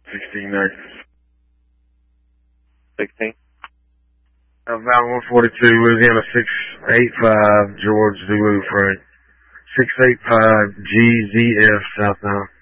16 acres. 16. About 142, Louisiana 685, George Zulu Frank. 685 GZF, southbound.